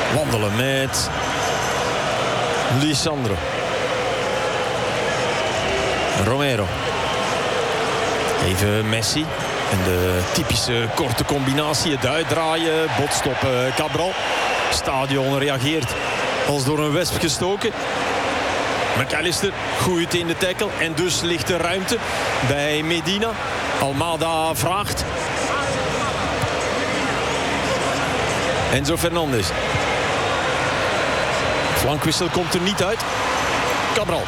wandelen met Lisandro. Romero. Even Messi. En de typische korte combinatie. Het uitdraaien. Botst op Cabral. Stadion reageert als door een wesp gestoken. McAllister goed in de tackle. En dus ligt er ruimte bij Medina. Almada vraagt. Enzo Fernandez. Flankwissel komt er niet uit. Cabral.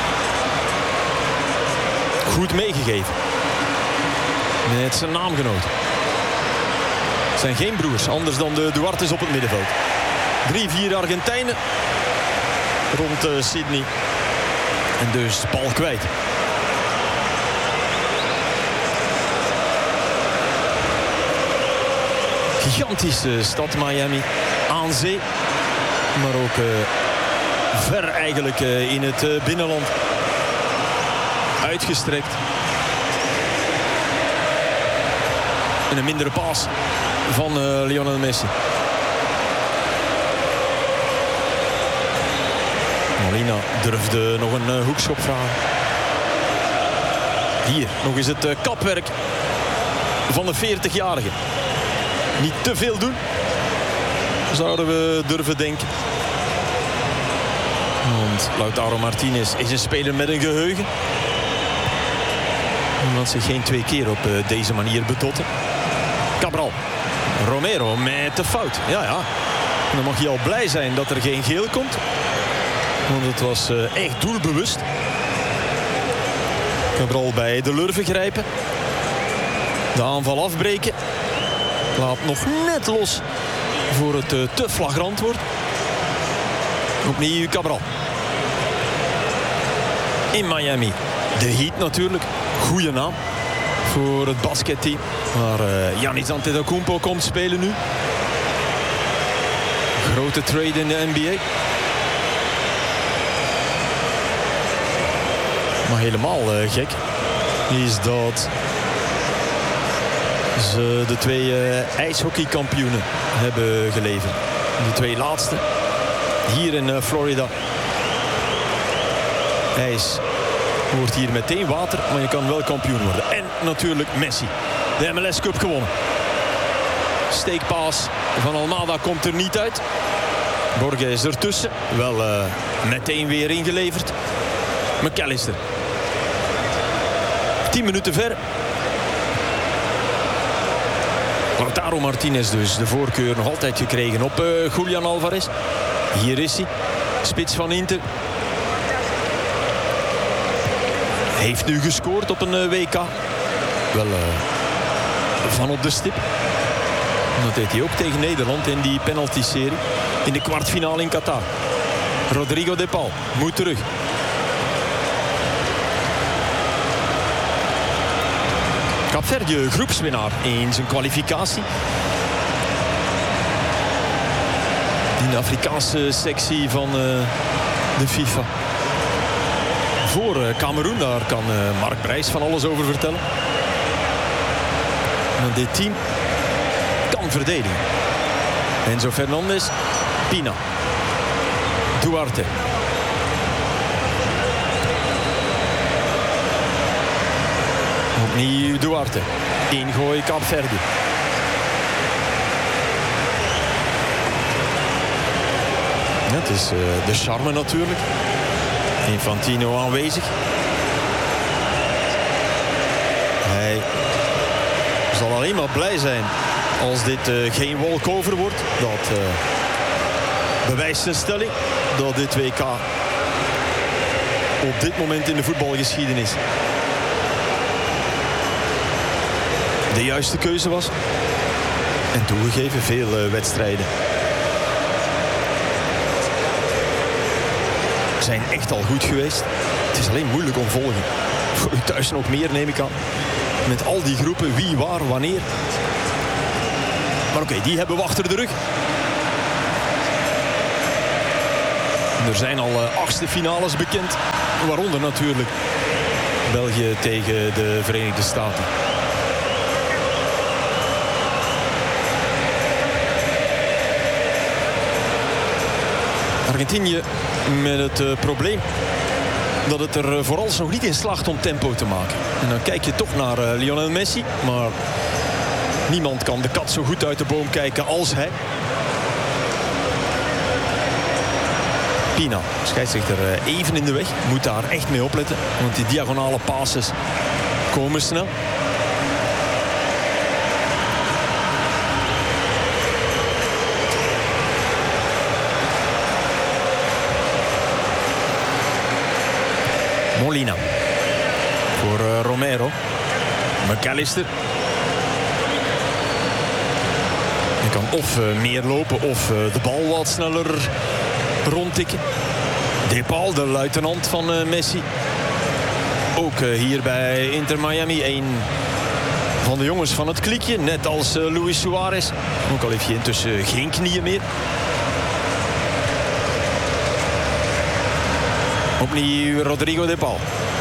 Goed meegegeven. Met zijn naamgenoot. Het zijn geen broers, anders dan de Duartes op het middenveld. 3-4 Argentijnen rond Sydney. En dus bal kwijt. Gigantische stad Miami. Aan zee. Maar ook ver eigenlijk in het binnenland. Uitgestrekt. En een mindere paas van Lionel Messi. Molina durfde nog een hoekschop vragen. Hier nog eens het kapwerk van de 40-jarige. Niet te veel doen, zouden we durven denken. Want Lautaro Martinez is een speler met een geheugen. Omdat zich geen 2 keer op deze manier bedotten. Cabral. Romero met de fout. Ja. En dan mag je al blij zijn dat er geen geel komt. Want het was echt doelbewust. Cabral bij de lurven grijpen. De aanval afbreken. Laat nog net los voor het te flagrant wordt. Opnieuw Cabral. In Miami. De Heat natuurlijk. Goeie naam voor het basketteam. Waar Giannis Antetokounmpo komt spelen nu. Grote trade in de NBA. Maar helemaal gek is dat ze de 2 ijshockeykampioenen hebben geleverd. De 2 laatste. Hier in Florida. IJs wordt hier meteen water, maar je kan wel kampioen worden. En natuurlijk Messi. De MLS Cup gewonnen. Steekpaas van Almada komt er niet uit. Borges is ertussen. Wel meteen weer ingeleverd. McAllister. 10 minuten ver. Lautaro Martinez dus de voorkeur nog altijd gekregen op Julian Alvarez. Hier is hij. Spits van Inter. Heeft nu gescoord op een WK. Wel van op de stip. Dat deed hij ook tegen Nederland in die penalty-serie. In de kwartfinale in Qatar. Rodrigo de Paul moet terug. Kaapverdië groepswinnaar in zijn kwalificatie. In de Afrikaanse sectie van de FIFA. Voor Kameroen, daar kan Mark Brijs van alles over vertellen. En dit team kan verdedigen. Enzo Fernandez, Pina, Duarte. Opnieuw Duarte. Ingooi Kaapverdië. Het is de charme natuurlijk. Infantino aanwezig. Hij zal alleen maar blij zijn als dit geen walkover wordt. Dat bewijst zijn stelling dat dit WK op dit moment in de voetbalgeschiedenis de juiste keuze was. En toegegeven veel wedstrijden zijn echt al goed geweest. Het is alleen moeilijk om volgen. Voor u thuis nog meer, neem ik aan. Met al die groepen, wie, waar, wanneer. Maar oké, die hebben we achter de rug. Er zijn al 8e finales bekend. Waaronder natuurlijk België tegen de Verenigde Staten. Argentinië met het probleem dat het er vooral nog niet in slaagt om tempo te maken. En dan kijk je toch naar Lionel Messi. Maar niemand kan de kat zo goed uit de boom kijken als hij. Pina, scheidsrechter even in de weg. Moet daar echt mee opletten. Want die diagonale passes komen snel. Molina. Voor Romero. McAllister. Hij kan of meer lopen of de bal wat sneller rondtikken. Depal, de luitenant van Messi. Ook hier bij Inter Miami. Een van de jongens van het klikje. Net als Luis Suarez. Ook al heeft hij intussen geen knieën meer. Opnieuw Rodrigo Depal.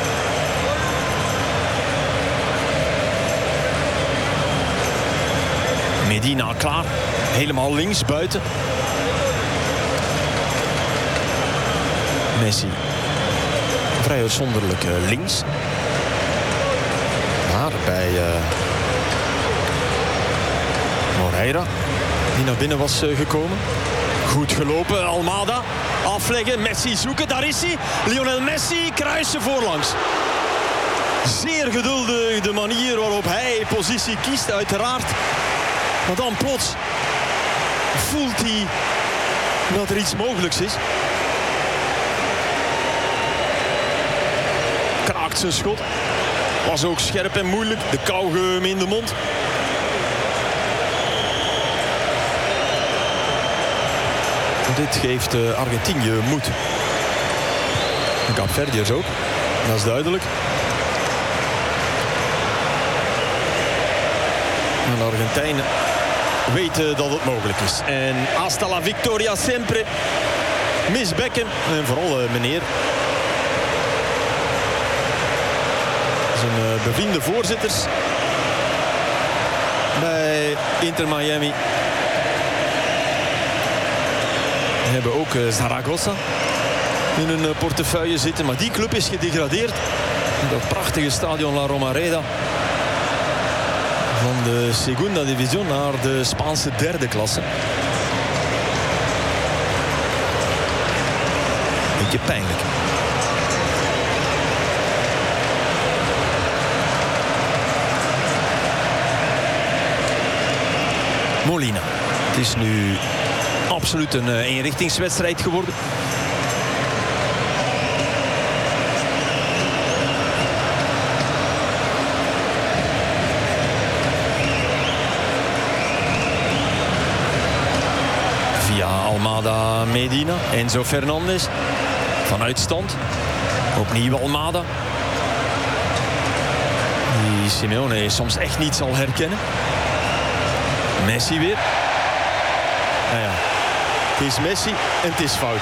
Medina klaar. Helemaal links buiten. Messi. Vrij uitzonderlijk links. Maar bij Moreira. Die naar binnen was gekomen. Goed gelopen. Almada. Afleggen. Messi zoeken. Daar is hij. Lionel Messi. Kruisen voorlangs. Zeer geduldig de manier waarop hij positie kiest uiteraard. Maar dan plots voelt hij dat er iets mogelijks is. Kraakt zijn schot. Was ook scherp en moeilijk. De kauwgum in de mond. Dit geeft Argentinië moed. En Kaapverdiërs ook. Dat is duidelijk. En de Argentijnen weten dat het mogelijk is. En hasta la victoria sempre. Miss Beckham. En vooral meneer. Zijn bevriende voorzitters. Bij Inter Miami. Hebben ook Zaragoza in hun portefeuille zitten. Maar die club is gedegradeerd. In dat prachtige stadion La Romareda. Van de Segunda Division naar de Spaanse derde klasse. Beetje pijnlijk. Molina. Het is nu absoluut een eenrichtingswedstrijd geworden. Via Almada Medina. Enzo Fernandez. Vanuit stand. Opnieuw Almada. Die Simeone soms echt niet zal herkennen. Messi weer. Nou ja. Het is Messi en het is fout.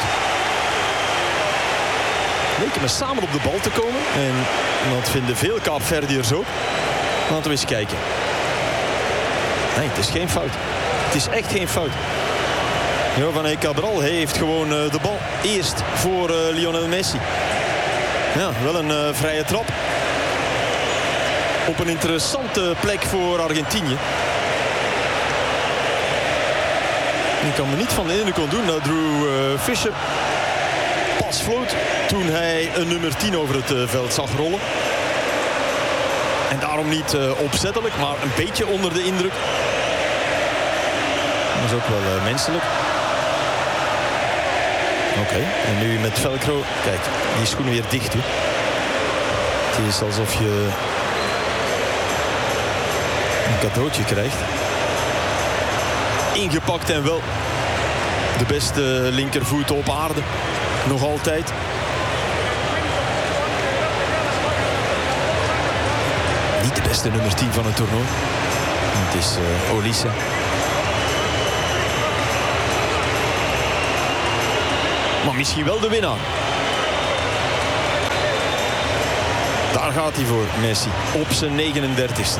Leken we samen op de bal te komen. En dat vinden veel Kaapverdiërs ook. Laten we eens kijken. Nee, het is geen fout. Het is echt geen fout. Giovanni Cabral heeft gewoon de bal eerst voor Lionel Messi. Ja, wel een vrije trap. Op een interessante plek voor Argentinië. Ik kan me niet van de indruk ontdoen dat Drew Fisher pas floot toen hij een nummer 10 over het veld zag rollen. En daarom niet opzettelijk, maar een beetje onder de indruk. Dat is ook wel menselijk. Oké, en nu met velcro. Kijk, die schoenen weer dicht doet. Het is alsof je een cadeautje krijgt. Ingepakt en wel de beste linkervoet op aarde. Nog altijd. Niet de beste nummer 10 van het toernooi. Het is Olise. Maar misschien wel de winnaar. Daar gaat hij voor, Messi. Op zijn 39ste.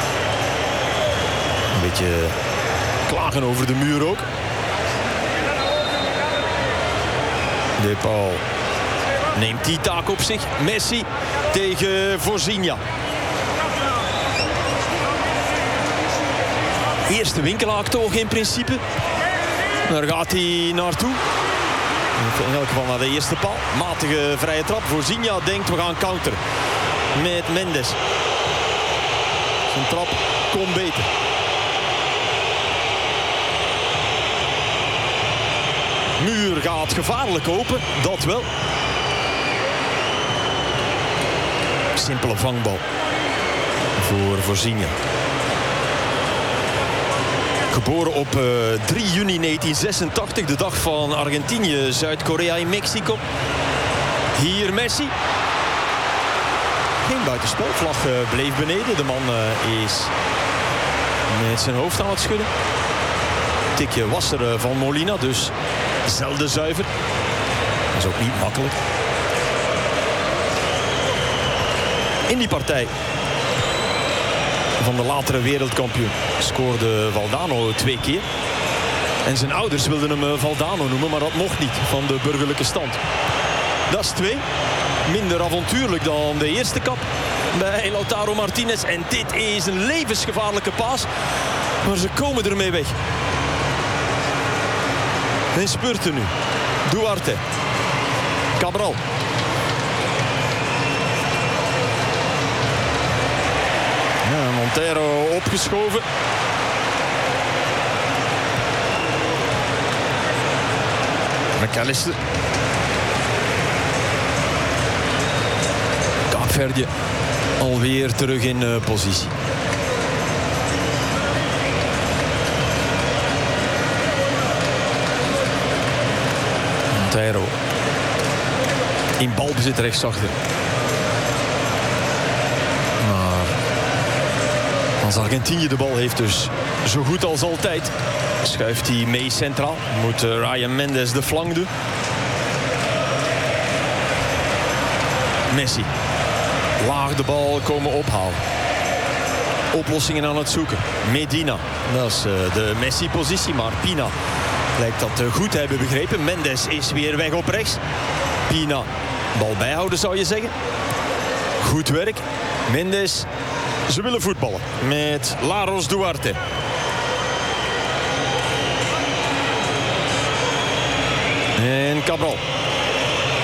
Een beetje klagen over de muur ook. De Paul neemt die taak op zich. Messi tegen Vozinha. Eerste winkelhaaktoog in principe. Daar gaat hij naartoe. In elk geval naar de eerste paal. Matige vrije trap. Vozinha denkt we gaan counteren met Mendes. Zijn trap kon beter. Muur gaat gevaarlijk open. Dat wel. Simpele vangbal voor Vozinha. Geboren op 3 juni 1986, de dag van Argentinië, Zuid-Korea en Mexico. Hier Messi. Geen buitenspel, vlag bleef beneden. De man is met zijn hoofd aan het schudden. Tikje was er van Molina, dus zelden zuiver. Dat is ook niet makkelijk. In die partij van de latere wereldkampioen scoorde Valdano 2 keer. En zijn ouders wilden hem Valdano noemen, maar dat mocht niet van de burgerlijke stand. Dat is 2. Minder avontuurlijk dan de eerste kap bij Lautaro Martinez. En dit is een levensgevaarlijke paas, maar ze komen ermee weg. En spurten nu. Duarte. Cabral. Ja, Montero opgeschoven. McAllister. Kaapverdië alweer terug in positie. Montero. In balbezit rechtsachter. Als Argentinië de bal heeft, dus zo goed als altijd, schuift hij mee centraal. Moet Ryan Mendes de flank doen. Messi. Laag de bal komen ophalen. Oplossingen aan het zoeken. Medina. Dat is de Messi-positie, maar Pina lijkt dat goed te hebben begrepen. Mendes is weer weg op rechts. Pina. Bal bijhouden zou je zeggen. Goed werk. Mendes. Ze willen voetballen met Laros Duarte. En Cabral.